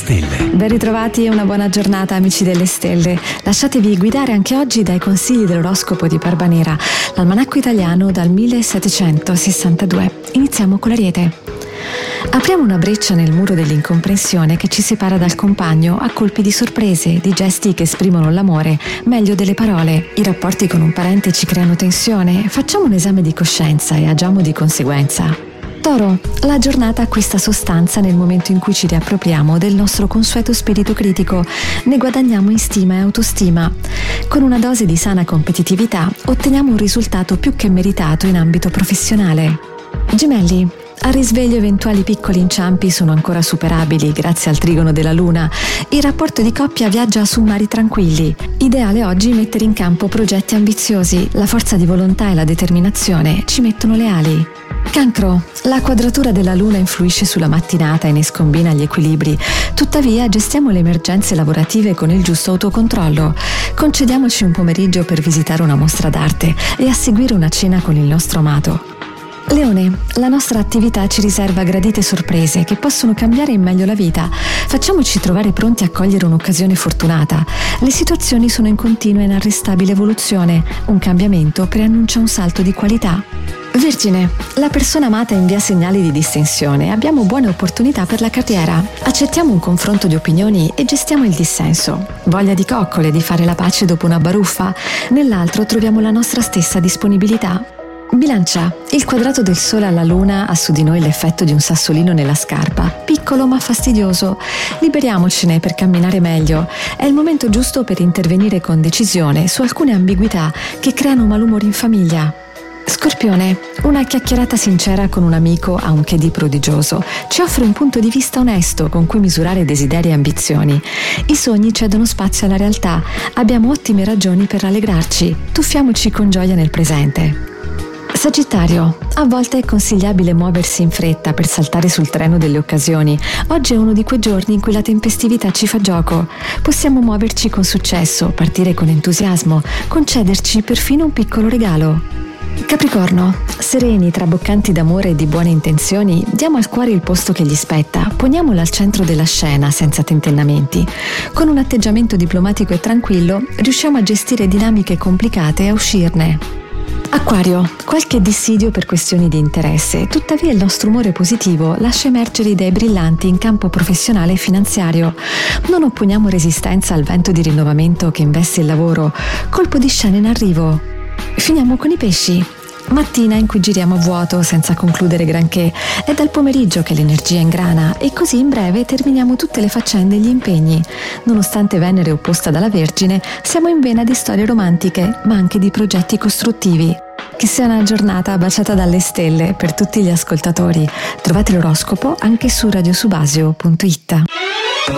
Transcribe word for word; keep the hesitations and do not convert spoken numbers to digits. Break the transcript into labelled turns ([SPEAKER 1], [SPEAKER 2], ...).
[SPEAKER 1] stelle.
[SPEAKER 2] Ben ritrovati e una buona giornata, amici delle stelle. Lasciatevi guidare anche oggi dai consigli dell'oroscopo di Barbanera, l'almanacco italiano dal millesettecentosessantadue. Iniziamo con l'Ariete. Apriamo una breccia nel muro dell'incomprensione che ci separa dal compagno a colpi di sorprese, di gesti che esprimono l'amore, meglio delle parole. I rapporti con un parente ci creano tensione. Facciamo un esame di coscienza e agiamo di conseguenza. Toro, la giornata acquista sostanza nel momento in cui ci riappropriamo del nostro consueto spirito critico, ne guadagniamo in stima e autostima. Con una dose di sana competitività otteniamo un risultato più che meritato in ambito professionale. Gemelli, al risveglio eventuali piccoli inciampi sono ancora superabili grazie al trigono della luna. Il rapporto di coppia viaggia su mari tranquilli. Ideale oggi mettere in campo progetti ambiziosi. La forza di volontà e la determinazione ci mettono le ali. Cancro, la quadratura della luna influisce sulla mattinata e ne scombina gli equilibri. Tuttavia gestiamo le emergenze lavorative con il giusto autocontrollo. Concediamoci un pomeriggio per visitare una mostra d'arte e a seguire una cena con il nostro amato. Leone, la nostra attività ci riserva gradite sorprese che possono cambiare in meglio la vita. Facciamoci trovare pronti a cogliere un'occasione fortunata. Le situazioni sono in continua e inarrestabile evoluzione. Un cambiamento preannuncia un salto di qualità. Vergine, la persona amata invia segnali di distensione. Abbiamo buone opportunità per la carriera. Accettiamo un confronto di opinioni e gestiamo il dissenso. Voglia di coccole, di fare la pace dopo una baruffa. Nell'altro troviamo la nostra stessa disponibilità. Bilancia, il quadrato del Sole alla Luna ha su di noi l'effetto di un sassolino nella scarpa, piccolo ma fastidioso. Liberiamocene per camminare meglio. È il momento giusto per intervenire con decisione su alcune ambiguità che creano malumori in famiglia. Scorpione, una chiacchierata sincera con un amico ha un che di prodigioso. Ci offre un punto di vista onesto con cui misurare desideri e ambizioni. I sogni cedono spazio alla realtà. Abbiamo ottime ragioni per rallegrarci. Tuffiamoci con gioia nel presente. Sagittario, a volte è consigliabile muoversi in fretta per saltare sul treno delle occasioni. Oggi è uno di quei giorni in cui la tempestività ci fa gioco. Possiamo muoverci con successo, partire con entusiasmo, concederci perfino un piccolo regalo. Capricorno, sereni, traboccanti d'amore e di buone intenzioni, diamo al cuore il posto che gli spetta, poniamolo al centro della scena senza tentennamenti. Con un atteggiamento diplomatico e tranquillo riusciamo a gestire dinamiche complicate e a uscirne. Acquario, qualche dissidio per questioni di interesse, tuttavia il nostro umore positivo lascia emergere idee brillanti in campo professionale e finanziario. Non opponiamo resistenza al vento di rinnovamento che investe il lavoro, colpo di scena in arrivo. Finiamo con i pesci. Mattina in cui giriamo a vuoto senza concludere granché, è dal pomeriggio che l'energia ingrana e così in breve terminiamo tutte le faccende e gli impegni. Nonostante Venere opposta dalla Vergine, siamo in vena di storie romantiche, ma anche di progetti costruttivi. Che sia una giornata baciata dalle stelle per tutti gli ascoltatori. Trovate l'oroscopo anche su radiosubasio punto it.